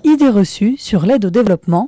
Idées reçues sur l'aide au développement.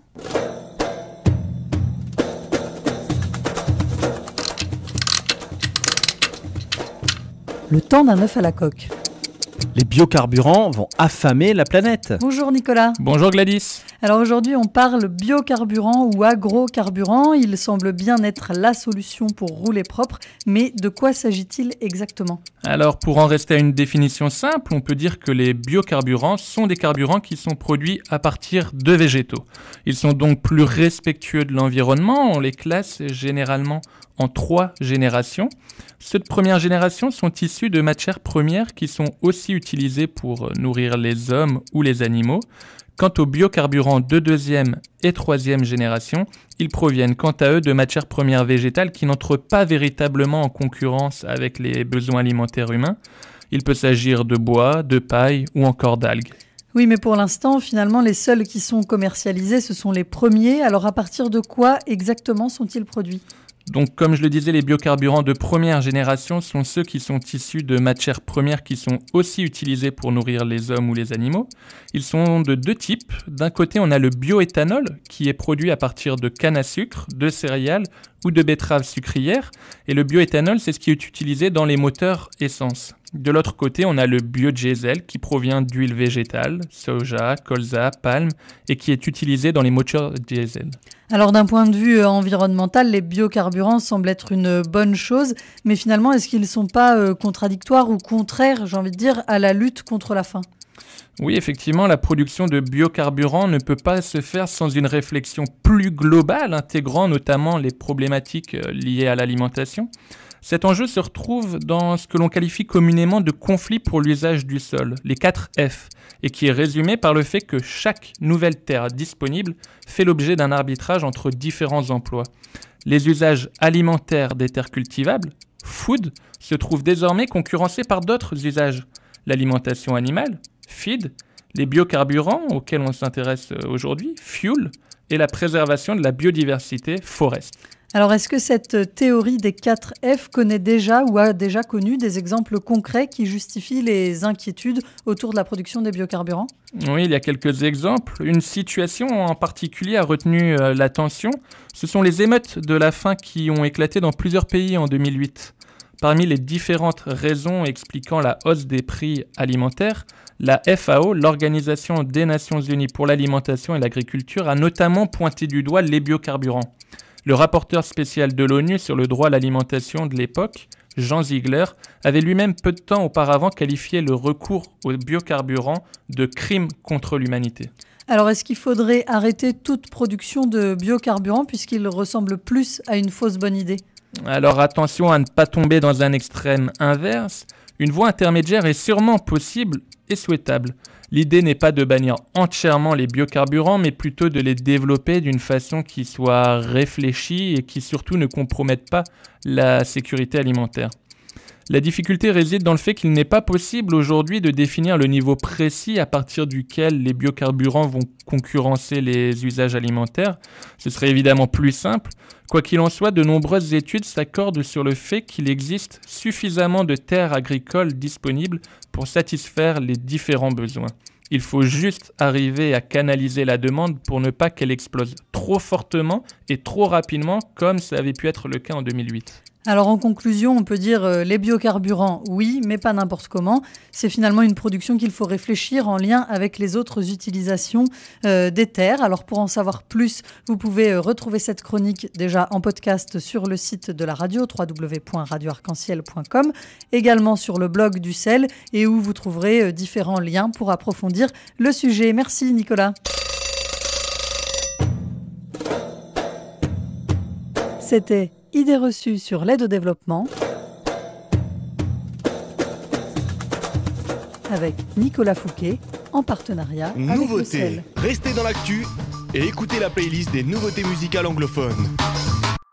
Le temps d'un œuf à la coque. Les biocarburants vont affamer la planète. Bonjour Nicolas. Bonjour Gladys. Alors aujourd'hui on parle biocarburant ou agrocarburant. Il semble bien être la solution pour rouler propre, mais de quoi s'agit-il exactement ? Alors pour en rester à une définition simple, on peut dire que les biocarburants sont des carburants qui sont produits à partir de végétaux. Ils sont donc plus respectueux de l'environnement, on les classe généralement en 3 générations. Ceux de première génération sont issus de matières premières qui sont aussi utilisées pour nourrir les hommes ou les animaux. Quant aux biocarburants de deuxième et troisième génération, ils proviennent quant à eux de matières premières végétales qui n'entrent pas véritablement en concurrence avec les besoins alimentaires humains. Il peut s'agir de bois, de paille ou encore d'algues. Oui, mais pour l'instant, finalement, les seuls qui sont commercialisés, ce sont les premiers. Alors à partir de quoi exactement sont-ils produits ? Donc, comme je le disais, les biocarburants de première génération sont ceux qui sont issus de matières premières qui sont aussi utilisées pour nourrir les hommes ou les animaux. Ils sont de 2 types. D'un côté, on a le bioéthanol, qui est produit à partir de canne à sucre, de céréales ou de betteraves sucrières. Et le bioéthanol, c'est ce qui est utilisé dans les moteurs essence. De l'autre côté, on a le biodiesel, qui provient d'huile végétale, soja, colza, palme, et qui est utilisé dans les moteurs diesel. Alors d'un point de vue environnemental, les biocarburants semblent être une bonne chose, mais finalement, est-ce qu'ils ne sont pas contradictoires ou contraires, j'ai envie de dire, à la lutte contre la faim ? Oui, effectivement, la production de biocarburants ne peut pas se faire sans une réflexion plus globale, intégrant notamment les problématiques liées à l'alimentation. Cet enjeu se retrouve dans ce que l'on qualifie communément de conflit pour l'usage du sol, les 4 F, et qui est résumé par le fait que chaque nouvelle terre disponible fait l'objet d'un arbitrage entre différents emplois. Les usages alimentaires des terres cultivables, food, se trouvent désormais concurrencés par d'autres usages. L'alimentation animale, feed, les biocarburants auxquels on s'intéresse aujourd'hui, fuel, et la préservation de la biodiversité, forest. Alors, est-ce que cette théorie des 4 F connaît déjà ou a déjà connu des exemples concrets qui justifient les inquiétudes autour de la production des biocarburants ? Oui, il y a quelques exemples. Une situation en particulier a retenu l'attention. Ce sont les émeutes de la faim qui ont éclaté dans plusieurs pays en 2008. Parmi les différentes raisons expliquant la hausse des prix alimentaires, la FAO, l'Organisation des Nations Unies pour l'alimentation et l'agriculture, a notamment pointé du doigt les biocarburants. Le rapporteur spécial de l'ONU sur le droit à l'alimentation de l'époque, Jean Ziegler, avait lui-même peu de temps auparavant qualifié le recours aux biocarburants de crime contre l'humanité. Alors, est-ce qu'il faudrait arrêter toute production de biocarburants puisqu'il ressemble plus à une fausse bonne idée ? Alors attention à ne pas tomber dans un extrême inverse. Une voie intermédiaire est sûrement possible et souhaitable. L'idée n'est pas de bannir entièrement les biocarburants, mais plutôt de les développer d'une façon qui soit réfléchie et qui surtout ne compromette pas la sécurité alimentaire. La difficulté réside dans le fait qu'il n'est pas possible aujourd'hui de définir le niveau précis à partir duquel les biocarburants vont concurrencer les usages alimentaires. Ce serait évidemment plus simple. Quoi qu'il en soit, de nombreuses études s'accordent sur le fait qu'il existe suffisamment de terres agricoles disponibles pour satisfaire les différents besoins. Il faut juste arriver à canaliser la demande pour ne pas qu'elle explose trop fortement et trop rapidement comme ça avait pu être le cas en 2008. Alors en conclusion, on peut dire les biocarburants, oui, mais pas n'importe comment. C'est finalement une production qu'il faut réfléchir en lien avec les autres utilisations des terres. Alors pour en savoir plus, vous pouvez retrouver cette chronique déjà en podcast sur le site de la radio, www.radioarc-en-ciel.com, également sur le blog du CEL et où vous trouverez différents liens pour approfondir le sujet. Merci Nicolas. C'était Idées reçues sur l'aide au développement avec Nicolas Fouquet en partenariat avec le Nouveautés. CEL. Restez dans l'actu et écoutez la playlist des nouveautés musicales anglophones.